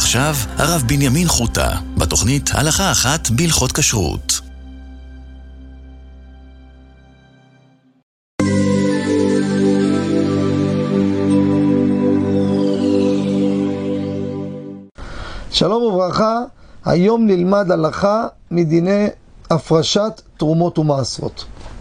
ועכשיו הרב בנימין חוטה, בתוכנית הלכה אחת בהלכות כשרות. שלום וברכה, היום נלמד הלכה מדיני הפרשת תרומות ומעשרות.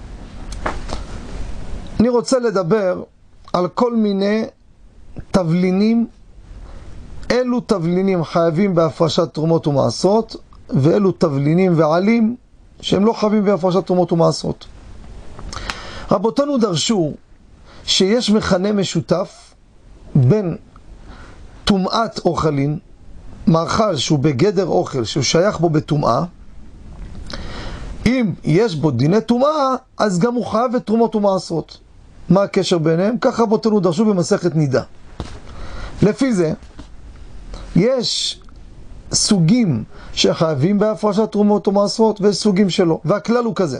אני רוצה לדבר על כל מיני תבלינים, אילו תבלינים חייבים בהפרשת תרומות ומעשרות, ואילו תבלינים ועלים שהם לא חייבים בהפרשת תרומות ומעשרות. רבותינו דרשו שיש מכנה משותף בין טומאת אוכלין, מאכל שהוא בגדר אוכל, שהוא שייך בו בטומאה, אם יש בו דיני טומאה, אז גם הוא חייב את תרומות ומעשרות. מה הקשר ביניהם? כך רבותינו דרשו במסכת נידה. לפי זה, יש סוגים שחייבים בהפרשת תרומות ומעשרות, ויש סוגים שלא. והכלל הוא כזה.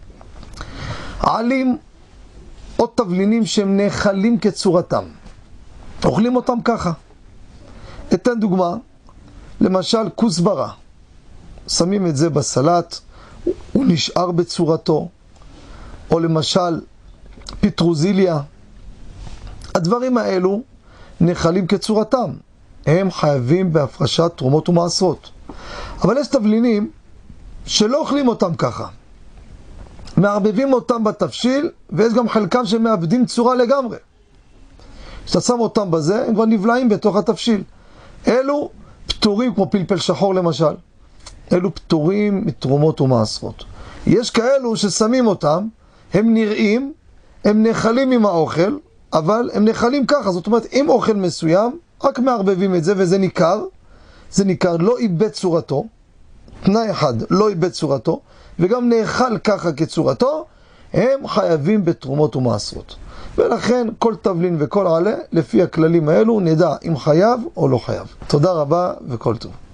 עלים או תבלינים שהם נאכלים כצורתם. אוכלים אותם ככה. אתן דוגמה. למשל כוסברה, שמים את זה בסלט, הוא נשאר בצורתו, או למשל פטרוזיליה. הדברים האלו נאכלים כצורתם, הם חייבים בהפרשת תרומות ומעשרות. אבל יש תבלינים שלא אוכלים אותם ככה, מערבבים אותם בתבשיל, ויש גם חלקם שמאבדים צורה לגמרי. כשאתה שם אותם בזה, הם כבר נבלעים בתוך התבשיל. אלו פטורים, כמו פלפל שחור למשל, אלו פטורים מתרומות ומעשרות. יש כאלו ששמים אותם, הם נראים, הם נאכלים עם האוכל, אבל הם נאכלים ככה. זאת אומרת, עם אוכל מסוים, רק מערבבים את זה, וזה ניכר, זה ניכר, לא איבד צורתו, תנאי אחד, לא איבד צורתו, וגם נאכל ככה כצורתו, הם חייבים בתרומות ומעשרות. ולכן כל תבלין וכל עלה, לפי הכללים האלו, נדע אם חייב או לא חייב. תודה רבה וכל טוב.